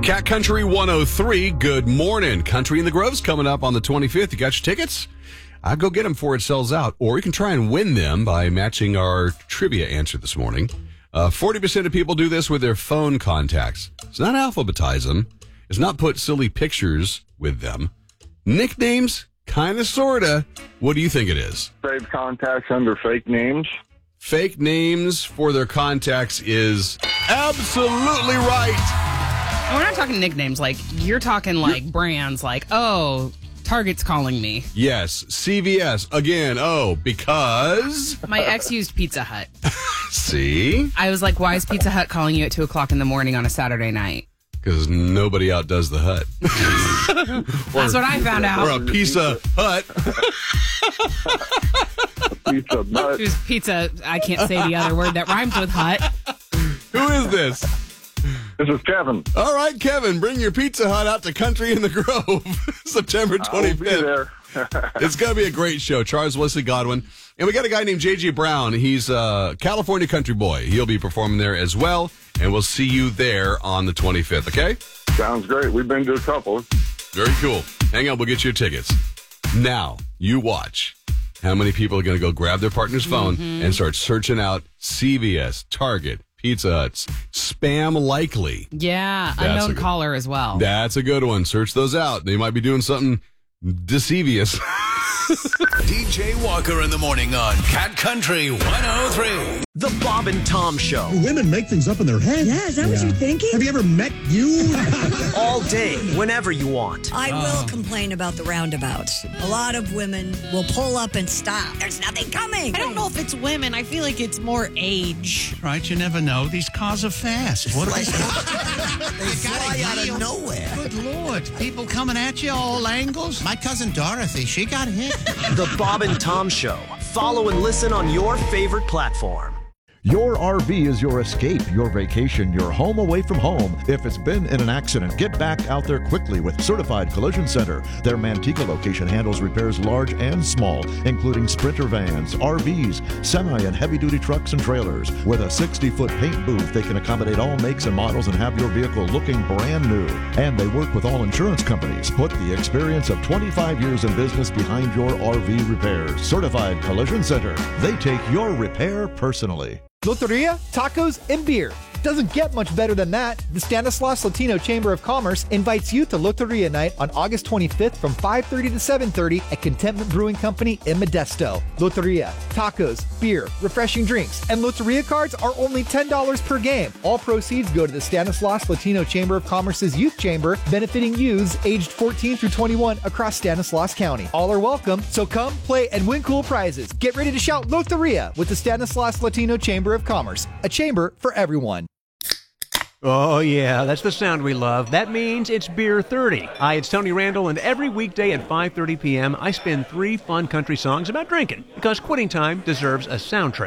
Cat Country 103, good morning. Country in the Grove's coming up on the 25th. You got your tickets? I'll go get them before it sells out. Or you can try and win them by matching our trivia answer this morning. 40% of people do this with their phone contacts. It's not alphabetize them. It's not put silly pictures with them. Nicknames? Kind of, sort of. What do you think it is? Save contacts under fake names. Fake names for their contacts is absolutely right. We're not talking nicknames. Like, you're talking like brands like, oh, Target's calling me. Yes. CVS. Again. Oh, because... My ex used Pizza Hut. See? I was like, why is Pizza Hut calling you at 2 o'clock in the morning on a Saturday night? Because nobody outdoes the Hut. That's what I found out. Or a Pizza Hut. Pizza Hut. It was pizza. I can't say the other word that rhymes with Hut. Who is this? This is Kevin. All right, Kevin, bring your Pizza Hut out to Country in the Grove, September 25th. I'll be there. It's going to be a great show. Charles Wesley Godwin. And we got a guy named J.J. Brown. He's a California country boy. He'll be performing there as well. And we'll see you there on the 25th, okay? Sounds great. We've been to a couple. Very cool. Hang on, we'll get you your tickets. Now, you watch how many people are going to go grab their partner's phone and start searching out CVS, Target, Pizza Huts, spam likely. Yeah, That's unknown caller as well. That's a good one. Search those out. They might be doing something deceivious. DJ Walker in the morning on Cat Country 103. The Bob and Tom Show. Women make things up in their head. Yeah, is that what you're thinking? Have you ever met you? All day, whenever you want. I will complain about the roundabouts. A lot of women will pull up and stop. There's nothing coming. I don't know if it's women. I feel like it's more age. Right, you never know. These cars are fast. What They fly out of nowhere. Good Lord. People coming at you all angles. My cousin Dorothy, she got hit. The Bob and Tom Show. Follow and listen on your favorite platform. Your RV is your escape, your vacation, your home away from home. If it's been in an accident, get back out there quickly with Certified Collision Center. Their Manteca location handles repairs large and small, including Sprinter vans, RVs, semi and heavy-duty trucks and trailers. With a 60-foot paint booth, they can accommodate all makes and models and have your vehicle looking brand new. And they work with all insurance companies. Put the experience of 25 years in business behind your RV repairs. Certified Collision Center. They take your repair personally. Loteria, tacos, and beer. Doesn't get much better than that. The Stanislaus Latino Chamber of Commerce invites you to Loteria Night on August 25th from 5:30 to 7:30 at Contentment Brewing Company in Modesto. Loteria, tacos, beer, refreshing drinks, and Loteria cards are only $10 per game. All proceeds go to the Stanislaus Latino Chamber of Commerce's Youth Chamber, benefiting youths aged 14 through 21 across Stanislaus County. All are welcome, so come, play, and win cool prizes. Get ready to shout Loteria with the Stanislaus Latino Chamber of Commerce, a chamber for everyone. Oh, yeah, that's the sound we love. That means it's Beer 30. Hi, it's Tony Randall, and every weekday at 5:30 p.m., I spin 3 fun country songs about drinking, because quitting time deserves a soundtrack.